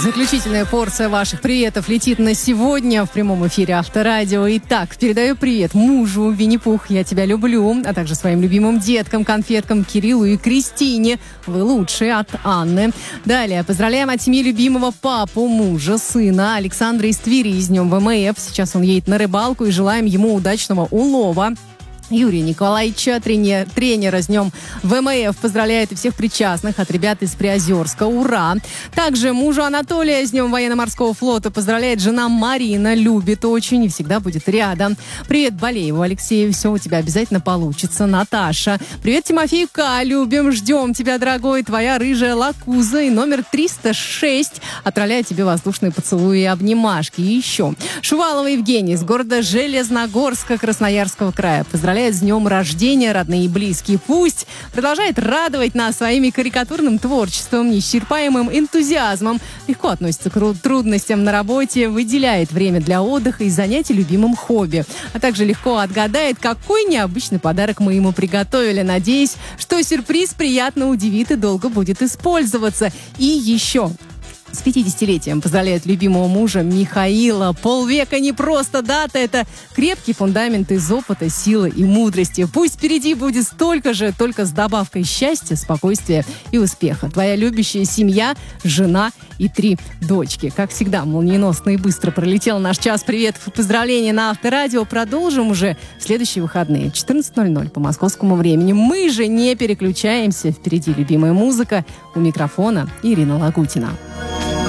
Заключительная порция ваших приветов летит на сегодня в прямом эфире Авторадио. Итак, передаю привет мужу Винни-Пух, я тебя люблю, а также своим любимым деткам, конфеткам Кириллу и Кристине. Вы лучшие, от Анны. Далее, поздравляем от семьи любимого папу, мужа, сына Александра из Твери с днем ВМФ. Сейчас он едет на рыбалку и желаем ему удачного улова. Юрия Николаевича, тренера с днем ВМФ, поздравляет и всех причастных от ребят из Приозерска. Ура! Также мужу Анатолия с днем военно-морского флота поздравляет жена Марина, любит очень и всегда будет рядом. Привет Балееву Алексею, все у тебя обязательно получится. Наташа. Привет Тимофею К, любим, ждем тебя, дорогой. Твоя рыжая лакуза и номер 306 отправляет тебе воздушные поцелуи и обнимашки. И еще Шувалова Евгений из города Железногорска Красноярского края поздравляет с днем рождения, родные и близкие. Пусть продолжает радовать нас своими карикатурным творчеством, неисчерпаемым энтузиазмом, легко относится к трудностям на работе, выделяет время для отдыха и занятий любимым хобби, а также легко отгадает, какой необычный подарок мы ему приготовили. Надеюсь, что сюрприз приятно удивит и долго будет использоваться. И еще... С 50-летием поздравляет любимого мужа Михаила. Полвека не просто дата, это крепкий фундамент из опыта, силы и мудрости. Пусть впереди будет столько же, только с добавкой счастья, спокойствия и успеха. Твоя любящая семья, жена и 3 дочки. Как всегда, молниеносно и быстро пролетел наш час приветов и поздравлений на Авторадио. Продолжим уже в следующие выходные. 14:00 по московскому времени. Мы же не переключаемся. Впереди любимая музыка. У микрофона Ирина Лагутина.